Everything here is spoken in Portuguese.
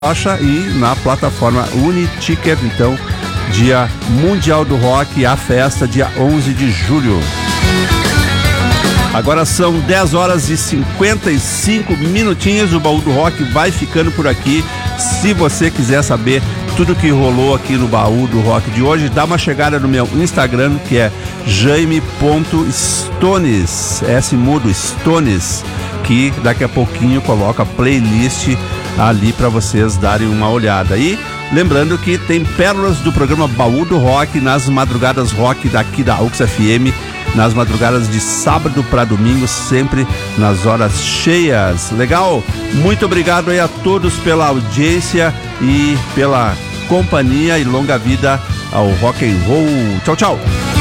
Rocha e na plataforma Uniticket. Então, Dia Mundial do Rock, a festa, dia 11 de julho. Agora são 10 horas e 55 minutinhos. O Baú do Rock vai ficando por aqui. Se você quiser saber tudo que rolou aqui no Baú do Rock de hoje, dá uma chegada no meu Instagram, que é jaime.stones, S mudo, Stones, que daqui a pouquinho coloca a playlist ali para vocês darem uma olhada. E lembrando que tem pérolas do programa Baú do Rock nas madrugadas rock daqui da UX FM, nas madrugadas de sábado para domingo, sempre nas horas cheias. Legal? Muito obrigado aí a todos pela audiência e pela companhia, e longa vida ao rock and roll. Tchau, tchau.